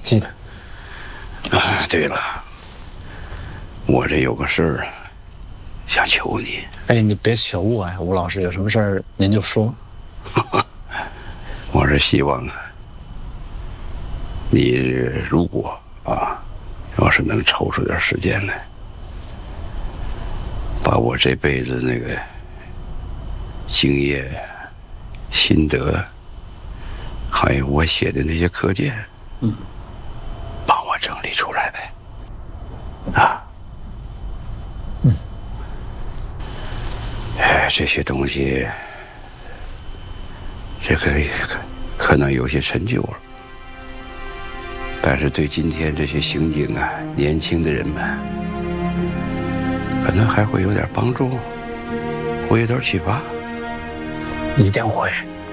记得。 啊，对了，我这有个事儿啊，想求你。 哎，你别求我呀，吴老师，有什么事儿您就说。 我是希望啊，你如果要是能抽出点时间来，把我这辈子那个经验、心得，还有我写的那些课件，帮我整理出来呗。这些东西，这个可能有些陈旧了，但是对今天这些刑警年轻的人们，可能还会有点帮助，会有点启发。 一定会。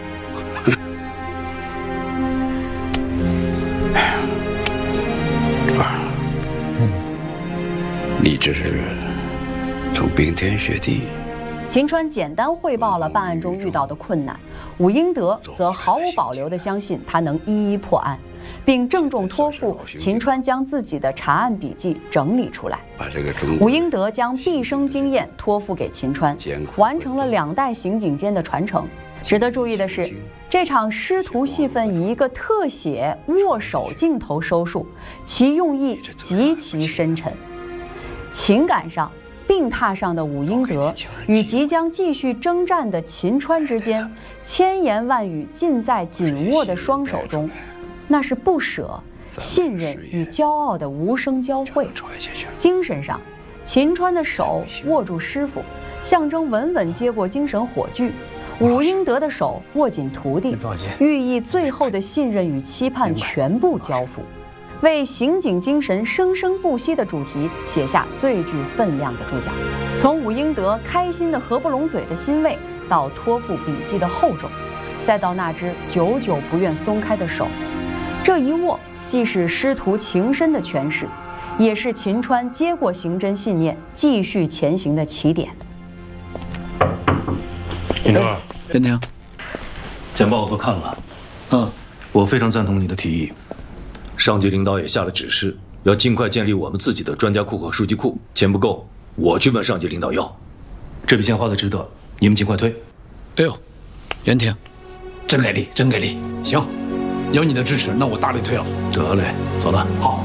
你只是从冰天雪地。 秦川简单汇报了办案中遇到的困难，武英德则毫无保留地相信他能一一破案，并郑重托付秦川将自己的查案笔记整理出来。武英德将毕生经验托付给秦川，完成了2代刑警间的传承。值得注意的是，这场师徒戏份以一个特写握手镜头收束，其用意极其深沉。情感上，病榻上的武英德与即将继续征战的秦川之间，千言万语尽在紧握的双手中，那是不舍、信任与骄傲的无声交汇。精神上，秦川的手握住师傅，象征稳稳接过精神火炬；武英德的手握紧徒弟，寓意最后的信任与期盼全部交付。为刑警精神生生不息的主题写下最具分量的注脚。从武英德开心的合不拢嘴的欣慰，到托付笔记的厚重，再到那只久久不愿松开的手，这一握既是师徒情深的诠释，也是秦川接过刑侦信念继续前行的起点。 英德， 任婷， 简报我都看了，我非常赞同你的提议。上级领导也下了指示，要尽快建立我们自己的专家库和数据库。钱不够，我去问上级领导要。这笔钱花的值得，你们尽快推。 哎呦，任婷，真给力，真给力！行，有你的支持，那我大力推了。 得嘞，走了。 好。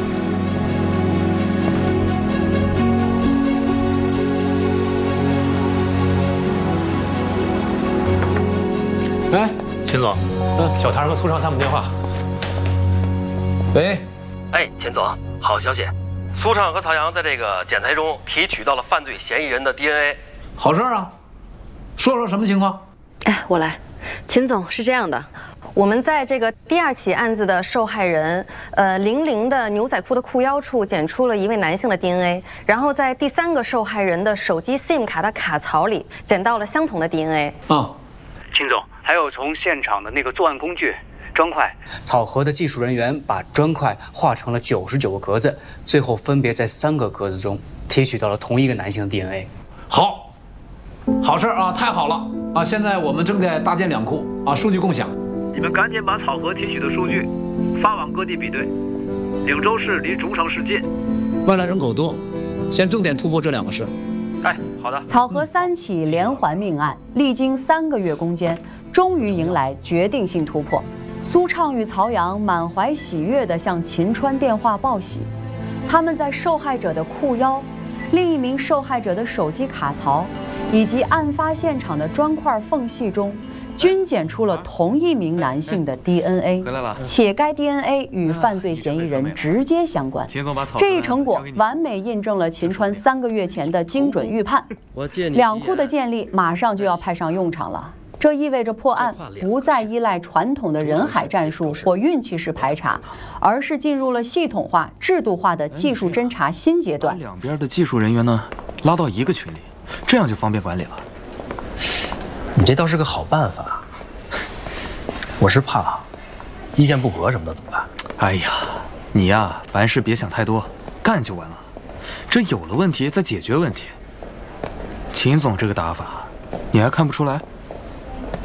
哎， 秦总，小唐和苏畅他们电话。 喂， 哎，钱总，好消息，苏畅和曹阳在这个检材中提取到了犯罪嫌疑人的 DNA。 好事啊！说说什么情况？ 哎，我来。秦总，是这样的，我们在这个第2起案子的受害人00的牛仔裤的裤腰处检出了一位男性的 DNA， 然后在第3个受害人的手机 SIM 卡的卡槽里捡到了相同的 DNA。 秦总，还有从现场的那个作案工具砖块， 草核的技术人员把砖块画成了99个格子，最后分别在3个格子中提取到了同一个男性的 DNA。 好，好事啊，太好了啊！现在我们正在搭建2库啊，数据共享。 你们赶紧把草核提取的数据发往各地比对。岭州市离主城市近， 外来人口多，先重点突破这2个市。 哎，好的。 草核3起连环命案，历经3个月攻坚，终于迎来决定性突破。苏畅与曹阳满怀喜悦地向秦川电话报喜，他们在受害者的裤腰、另一名受害者的手机卡槽以及案发现场的砖块缝隙中，均检出了同一名男性的 DNA， 且该 DNA 与犯罪嫌疑人直接相关。这一成果完美印证了秦川3个月前的精准预判。2库的建立马上就要派上用场了。这意味着破案不再依赖传统的人海战术或运气式排查，而是进入了系统化、制度化的技术侦查新阶段。 两边的技术人员呢，拉到一个群里，这样就方便管理了。 你这倒是个好办法，我是怕意见不合什么的怎么办？ 哎呀，你呀，凡事别想太多，干就完了。这有了问题再解决问题。秦总这个打法，你还看不出来？